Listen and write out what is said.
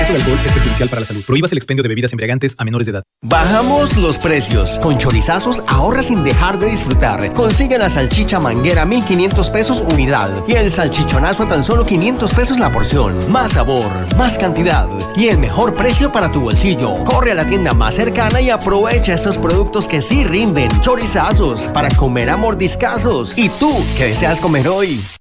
exceso de alcohol es perjudicial para la salud. Prohíbas el expendio de bebidas embriagantes a menores de edad. Bajamos los precios. Con Chorizazos ahorra sin dejar de disfrutar. Consigue la salchicha manguera 1,500 pesos unidad y el salchichonazo a tan solo 500 pesos la porción. Más sabor, más cantidad y el mejor precio para tu bolsillo. Corre a la tienda más cercana y aprovecha estos productos que sí rinden. Chorizazos, para comer a mordiscazos. ¿Y tú qué deseas comer hoy?